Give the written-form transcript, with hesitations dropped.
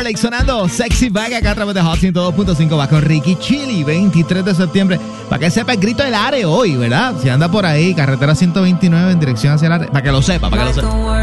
Sonando Sexy Back acá a través de Hot 102.5. Va con Ricky Chili, 23 de septiembre. Para que sepa el grito del área hoy, ¿verdad? Si anda por ahí, carretera 129 en dirección hacia el área. Para que lo sepa, para que lo sepa.